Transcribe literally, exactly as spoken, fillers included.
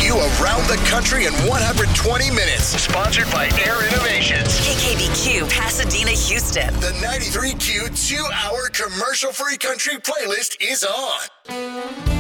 you around the country in one hundred twenty minutes. Sponsored by Air Innovations. K K B Q, Pasadena, Houston. The ninety-three Q two-hour commercial-free country playlist is on.